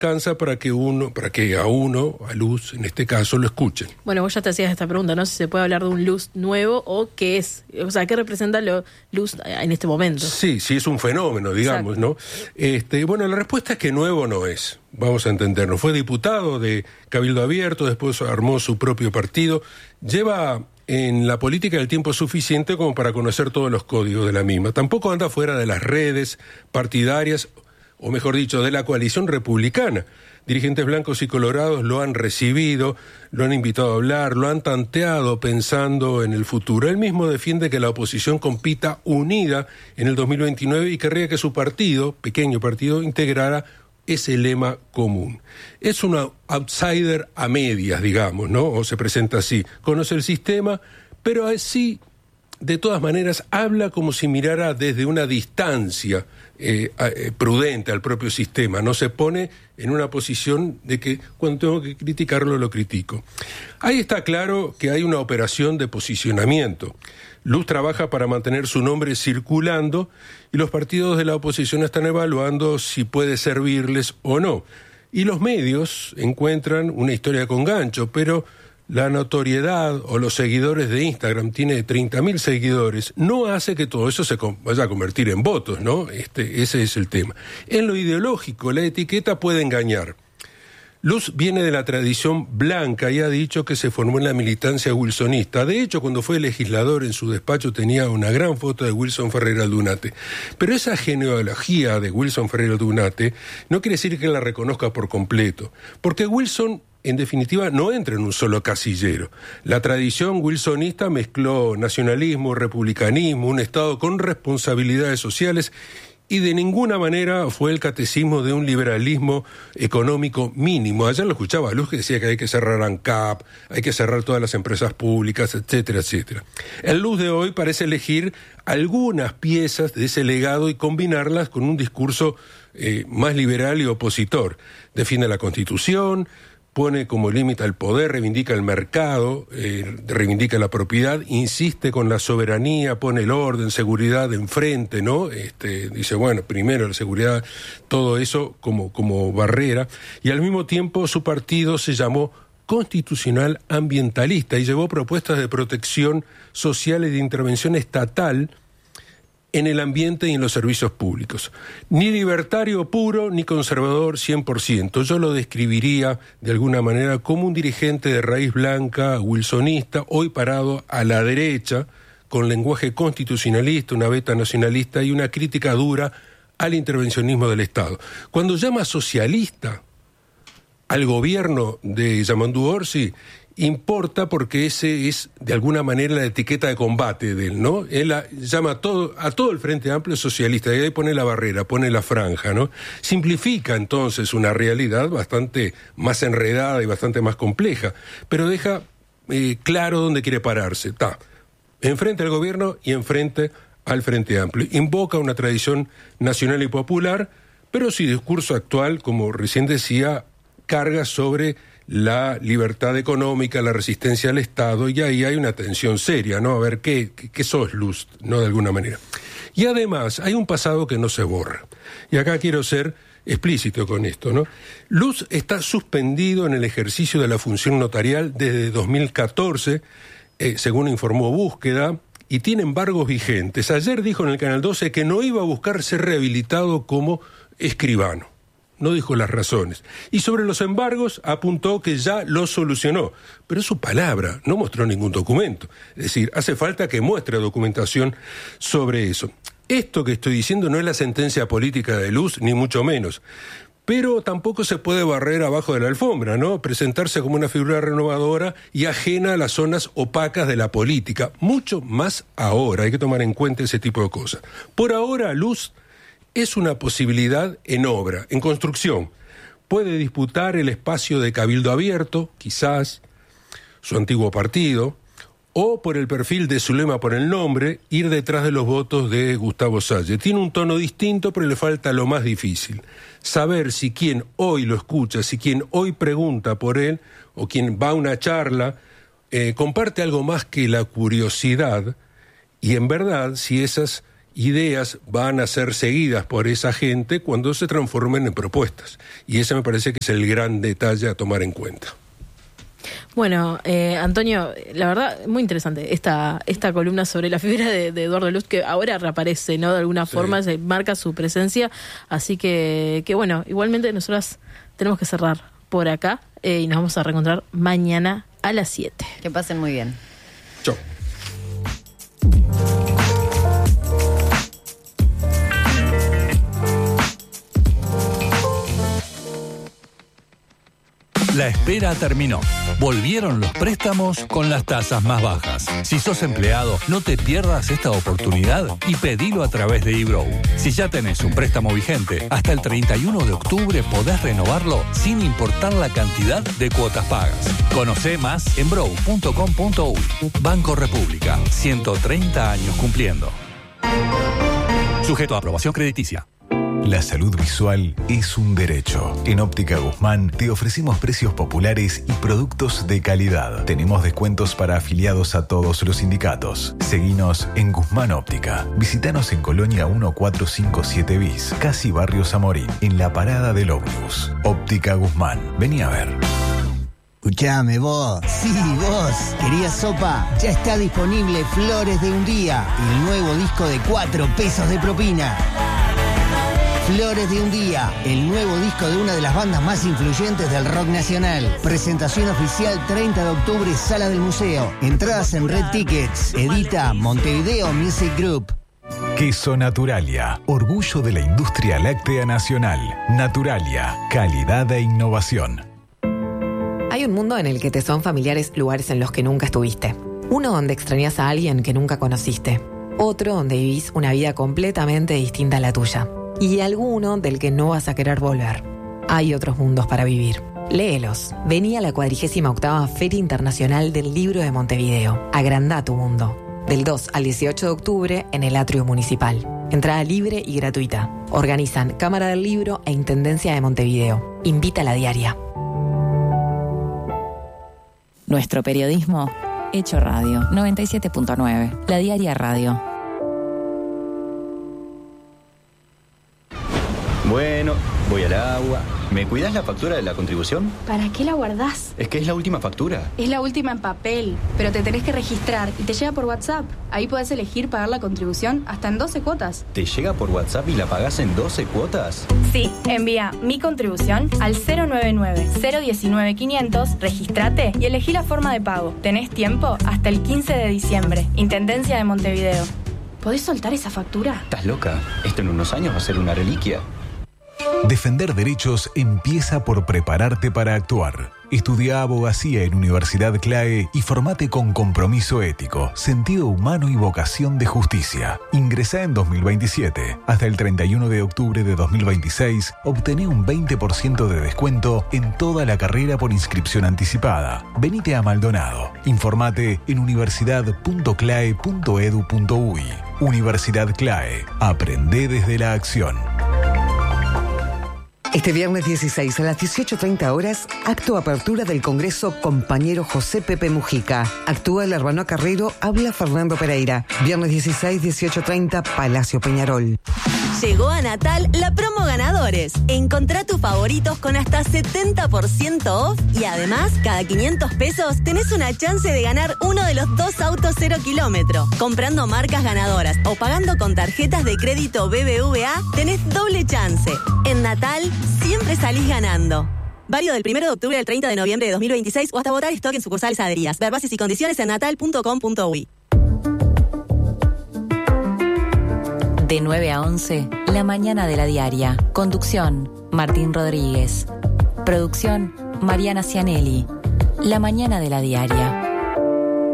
alcanza para que a Luz, en este caso, lo escuchen. Bueno, vos ya te hacías esta pregunta, ¿no? Si se puede hablar de un Luz nuevo o qué es, o sea, ¿qué representa Luz en este momento? Sí, es un fenómeno, digamos, exacto, ¿no? Bueno, la respuesta es que nuevo no es, vamos a entendernos. Fue diputado de Cabildo Abierto, después armó su propio partido, lleva en la política el tiempo suficiente como para conocer todos los códigos de la misma. Tampoco anda fuera de las redes partidarias, o mejor dicho, de la coalición republicana. Dirigentes blancos y colorados lo han recibido, lo han invitado a hablar, lo han tanteado pensando en el futuro. Él mismo defiende que la oposición compita unida en el 2029 y querría que su partido, pequeño partido, integrara ese lema común. Es un outsider a medias, digamos, ¿no? O se presenta así. Conoce el sistema, pero así, de todas maneras, habla como si mirara desde una distancia prudente al propio sistema. No se pone en una posición de que cuando tengo que criticarlo, lo critico. Ahí está claro que hay una operación de posicionamiento. Luz trabaja para mantener su nombre circulando y los partidos de la oposición están evaluando si puede servirles o no. Y los medios encuentran una historia con gancho, pero la notoriedad o los seguidores de Instagram, tiene 30.000 seguidores, no hace que todo eso se vaya a convertir en votos, ¿no? Ese es el tema. En lo ideológico, la etiqueta puede engañar. Luz viene de la tradición blanca y ha dicho que se formó en la militancia wilsonista. De hecho, cuando fue legislador, en su despacho tenía una gran foto de Wilson Ferrer Aldunate. Pero esa genealogía de Wilson Ferrer Aldunate no quiere decir que la reconozca por completo, porque Wilson, en definitiva, no entra en un solo casillero. La tradición wilsonista mezcló nacionalismo, republicanismo, un Estado con responsabilidades sociales, y de ninguna manera fue el catecismo de un liberalismo económico mínimo. Ayer lo escuchaba a Luz, que decía que hay que cerrar ANCAP, hay que cerrar todas las empresas públicas, etcétera, etcétera. El Luz de hoy parece elegir algunas piezas de ese legado y combinarlas con un discurso más liberal y opositor. Defiende la Constitución, pone como límite al poder, reivindica el mercado, reivindica la propiedad, insiste con la soberanía, pone el orden, seguridad enfrente, ¿no? Dice, bueno, primero la seguridad, todo eso como barrera, y al mismo tiempo su partido se llamó Constitucional Ambientalista y llevó propuestas de protección social y de intervención estatal en el ambiente y en los servicios públicos. Ni libertario puro, ni conservador 100%. Yo lo describiría de alguna manera como un dirigente de raíz blanca, wilsonista, hoy parado a la derecha, con lenguaje constitucionalista, una beta nacionalista y una crítica dura al intervencionismo del Estado. Cuando llama socialista al gobierno de Yamandu Orsi, importa porque ese es de alguna manera la etiqueta de combate de él, ¿no? Él llama a todo el Frente Amplio socialista, y ahí pone la barrera, pone la franja, ¿no? Simplifica entonces una realidad bastante más enredada y bastante más compleja, pero deja claro dónde quiere pararse. Está enfrente al gobierno y enfrente al Frente Amplio. Invoca una tradición nacional y popular, pero su discurso actual, como recién decía, carga sobre la libertad económica, la resistencia al Estado, y ahí hay una tensión seria, ¿no? A ver, ¿qué sos, Luz? ¿No? De alguna manera. Y además, hay un pasado que no se borra. Y acá quiero ser explícito con esto, ¿no? Luz está suspendido en el ejercicio de la función notarial desde 2014, según informó Búsqueda, y tiene embargos vigentes. Ayer dijo en el Canal 12 que no iba a buscar ser rehabilitado como escribano. No dijo las razones. Y sobre los embargos apuntó que ya lo solucionó. Pero es su palabra, no mostró ningún documento. Es decir, hace falta que muestre documentación sobre eso. Esto que estoy diciendo no es la sentencia política de Luz, ni mucho menos. Pero tampoco se puede barrer abajo de la alfombra, ¿no? Presentarse como una figura renovadora y ajena a las zonas opacas de la política. Mucho más ahora, hay que tomar en cuenta ese tipo de cosas. Por ahora, Luz es una posibilidad en obra, en construcción. Puede disputar el espacio de Cabildo Abierto, quizás, su antiguo partido, o por el perfil de Zulema por el nombre, ir detrás de los votos de Gustavo Salle. Tiene un tono distinto, pero le falta lo más difícil. Saber si quien hoy lo escucha, si quien hoy pregunta por él, o quien va a una charla, comparte algo más que la curiosidad, y en verdad si esas ideas van a ser seguidas por esa gente cuando se transformen en propuestas. Y ese me parece que es el gran detalle a tomar en cuenta. Bueno, Antonio, la verdad, muy interesante esta columna sobre la figura de Eduardo Luz, que ahora reaparece, ¿no? De alguna forma se marca su presencia, así que bueno, igualmente nosotras tenemos que cerrar por acá y nos vamos a reencontrar mañana a las 7. Que pasen muy bien. Chau. La espera terminó. Volvieron los préstamos con las tasas más bajas. Si sos empleado, no te pierdas esta oportunidad y pedilo a través de eBrow. Si ya tenés un préstamo vigente, hasta el 31 de octubre podés renovarlo sin importar la cantidad de cuotas pagas. Conocé más en brow.com.uy. Banco República, 130 años cumpliendo. Sujeto a aprobación crediticia. La salud visual es un derecho. En Óptica Guzmán te ofrecemos precios populares y productos de calidad. Tenemos descuentos para afiliados a todos los sindicatos. Seguinos en Guzmán Óptica. Visítanos en Colonia 1457 bis, casi Barrio Zamorín, en la parada del ómnibus. Óptica Guzmán. Vení a ver. Escuchame vos, sí vos, ¿querías sopa? Ya está disponible Flores de un Día, el nuevo disco de 4 pesos de propina. Flores de un Día, el nuevo disco de una de las bandas más influyentes del rock nacional. Presentación oficial 30 de octubre, Sala del Museo. Entradas en Red Tickets. Edita Montevideo Music Group. Queso Naturalia, orgullo de la industria láctea nacional. Naturalia, calidad e innovación. Hay un mundo en el que te son familiares lugares en los que nunca estuviste. Uno donde extrañas a alguien que nunca conociste. Otro donde vivís una vida completamente distinta a la tuya. Y alguno del que no vas a querer volver. Hay otros mundos para vivir. Léelos. Vení a la 48ª Feria Internacional del Libro de Montevideo. Agrandá tu mundo. Del 2 al 18 de octubre en el Atrio Municipal. Entrada libre y gratuita. Organizan Cámara del Libro e Intendencia de Montevideo. Invita a la diaria. Nuestro periodismo hecho radio. 97.9. La Diaria Radio. Bueno, voy al agua. ¿Me cuidas la factura de la contribución? ¿Para qué la guardás? Es que es la última factura. Es la última en papel, pero te tenés que registrar y te llega por WhatsApp. Ahí podés elegir pagar la contribución hasta en 12 cuotas. ¿Te llega por WhatsApp y la pagás en 12 cuotas? Sí, envía mi contribución al 099-019-500, registrate y elegí la forma de pago. Tenés tiempo hasta el 15 de diciembre. Intendencia de Montevideo. ¿Podés soltar esa factura? ¿Estás loca? Esto en unos años va a ser una reliquia. Defender derechos empieza por prepararte para actuar. Estudia abogacía en Universidad CLAE y formate con compromiso ético, sentido humano y vocación de justicia. Ingresá en 2027. Hasta el 31 de octubre de 2026, obtené un 20% de descuento en toda la carrera por inscripción anticipada. Venite a Maldonado. Informate en universidad.clae.edu.uy. Universidad CLAE. Aprende desde la acción. Este viernes 16 a las 18:30 horas, acto apertura del Congreso Compañero José Pepe Mujica. Actúa el Hermano Carrero, habla Fernando Pereira. Viernes 16, 18:30, Palacio Peñarol. Llegó a Natal la promo ganadores. Encontrá tus favoritos con hasta 70% off y además, cada 500 pesos tenés una chance de ganar uno de los 2 autos 0 kilómetro. Comprando marcas ganadoras o pagando con tarjetas de crédito BBVA, tenés doble chance. En Natal, siempre salís ganando. Válido del 1 de octubre al 30 de noviembre de 2026 o hasta votar stock en sucursales adheridas. Ver bases y condiciones en natal.com.uy. De 9 a 11, La Mañana de la Diaria. Conducción, Martín Rodríguez. Producción, Mariana Cianelli. La Mañana de la Diaria.